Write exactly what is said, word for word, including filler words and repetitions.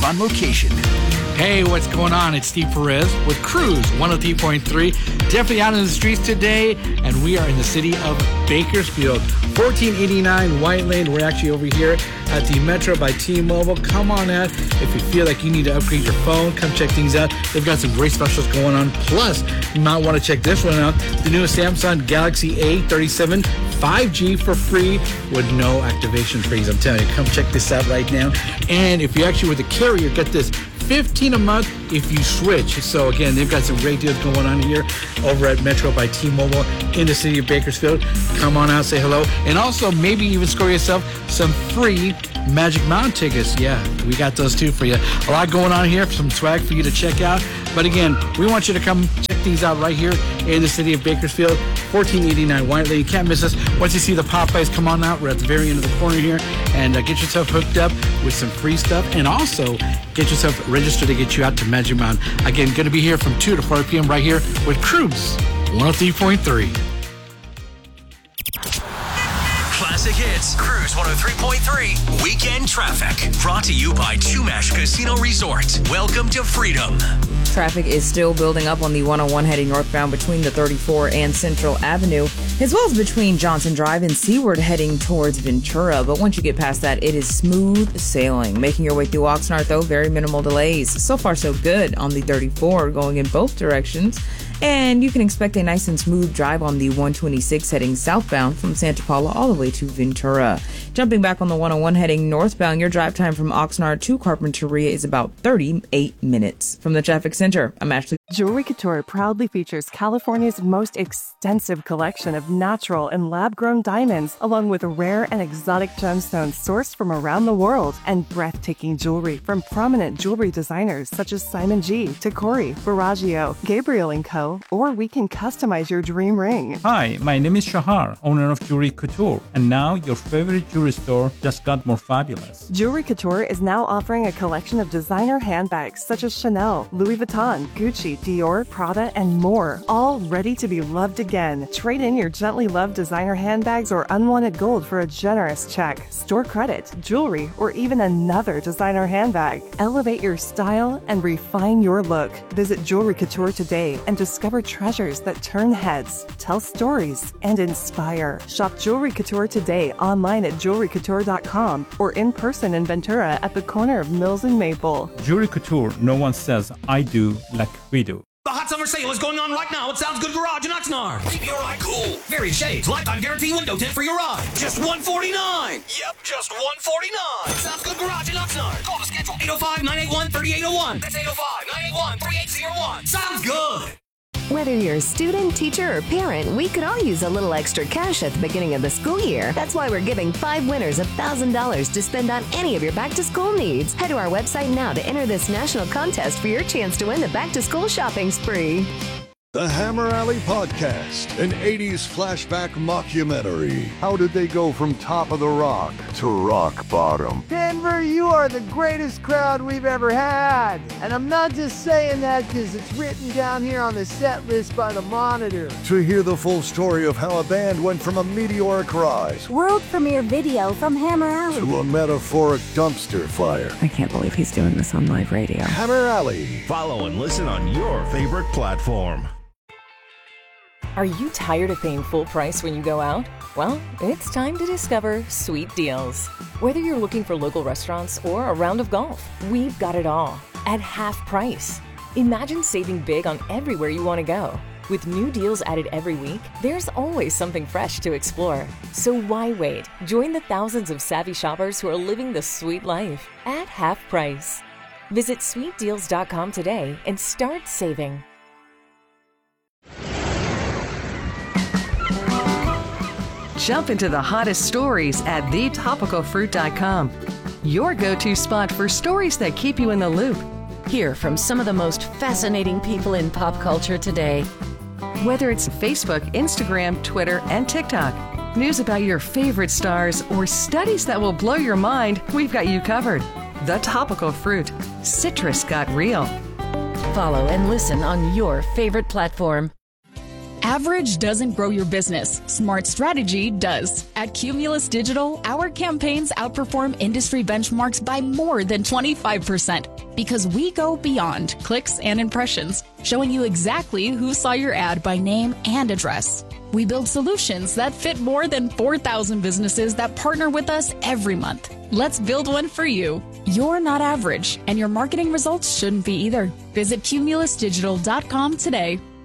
on location. Hey, what's going on? It's Steve Perez with Cruise one oh three point three. Definitely out in the streets today, and we are in the city of Bakersfield. fourteen eighty-nine White Lane. We're actually over here at the Metro by T-Mobile. Come on out. If you feel like you need to upgrade your phone, come check things out. They've got some great specials going on. Plus, you might want to check this one out. The newest Samsung Galaxy A thirty-seven five G for free with no activation fees. I'm telling you, come check this out right now. And if you actually with the carrier, get this, fifteen a month if you switch. So again, they've got some great deals going on here over at Metro by T-Mobile in the city of Bakersfield. Come on out, say hello, and also maybe even score yourself some free Magic Mountain tickets. Yeah, we got those too for you. A lot going on here, some swag for you to check out. But again, we want you to come check these out right here in the city of Bakersfield, fourteen eighty-nine White Lane. You can't miss us. Once you see the Popeyes, come on out. We're at the very end of the corner here, and uh, get yourself hooked up with some free stuff, and also get yourself registered to get you out to Magic Mountain. Again, going to be here from two to four p.m. right here with Cruise one oh three point three. Classic Hits, Cruise one oh three point three, Weekend Traffic. Brought to you by Chumash Casino Resort. Welcome to freedom. Traffic is still building up on the one oh one heading northbound between the thirty-four and Central Avenue, as well as between Johnson Drive and Seaward heading towards Ventura. But once you get past that, it is smooth sailing. Making your way through Oxnard, though, very minimal delays. So far, so good on the thirty-four, going in both directions. And you can expect a nice and smooth drive on the one twenty-six heading southbound from Santa Paula all the way to Ventura. Jumping back on the one oh one heading northbound, your drive time from Oxnard to Carpinteria is about thirty-eight minutes. From the Traffic Center, I'm Ashley. Jewelry Couture proudly features California's most extensive collection of natural and lab-grown diamonds, along with rare and exotic gemstones sourced from around the world, and breathtaking jewelry from prominent jewelry designers such as Simon G, Tacori, Baraggio, Gabriel and Co., or we can customize your dream ring. Hi, my name is Shahar, owner of Jewelry Couture, and now your favorite jewelry store just got more fabulous. Jewelry Couture is now offering a collection of designer handbags such as Chanel, Louis Vuitton, Gucci, Dior, Prada, and more, all ready to be loved again. Trade in your gently loved designer handbags or unwanted gold for a generous check, store credit, jewelry, or even another designer handbag. Elevate your style and refine your look. Visit Jewelry Couture today and discover treasures that turn heads, tell stories, and inspire. Shop Jewelry Couture today online at jewelry couture dot com or in person in Ventura at the corner of Mills and Maple. Jewelry Couture, no one says I do like we do. The hot summer sale is going on right now at Sounds Good Garage in Oxnard. Keep your ride cool. Various shades, lifetime guarantee window tint for your ride. Just one forty-nine. Yep, just one forty-nine. Sounds Good Garage in Oxnard. Call to schedule eight oh five, nine eight one, three eight oh one. That's eight oh five, nine eight one, three eight oh one. Sounds good. Whether you're a student, teacher, or parent, we could all use a little extra cash at the beginning of the school year. That's why we're giving five winners one thousand dollars to spend on any of your back-to-school needs. Head to our website now to enter this national contest for your chance to win the back-to-school shopping spree. The Hammer Alley Podcast, an eighties flashback mockumentary. How did they go from top of the rock to rock bottom? Denver, you are the greatest crowd we've ever had. And I'm not just saying that because it's written down here on the set list by the Monitor. To hear the full story of how a band went from a meteoric rise, world premiere video from Hammer Alley, to a metaphoric dumpster fire. I can't believe he's doing this on live radio. Hammer Alley. Follow and listen on your favorite platform. Are you tired of paying full price when you go out? Well, it's time to discover Sweet Deals. Whether you're looking for local restaurants or a round of golf, we've got it all at half price. Imagine saving big on everywhere you want to go. With new deals added every week, there's always something fresh to explore. So why wait? Join the thousands of savvy shoppers who are living the sweet life at half price. Visit sweet deals dot com today and start saving. Jump into the hottest stories at the topical fruit dot com. Your go-to spot for stories that keep you in the loop. Hear from some of the most fascinating people in pop culture today. Whether it's Facebook, Instagram, Twitter, and TikTok, news about your favorite stars, or studies that will blow your mind, we've got you covered. The Topical Fruit. Citrus got real. Follow and listen on your favorite platform. Average doesn't grow your business. Smart strategy does. At Cumulus Digital, our campaigns outperform industry benchmarks by more than twenty-five percent because we go beyond clicks and impressions, showing you exactly who saw your ad by name and address. We build solutions that fit more than four thousand businesses that partner with us every month. Let's build one for you. You're not average, and your marketing results shouldn't be either. Visit cumulus digital dot com today.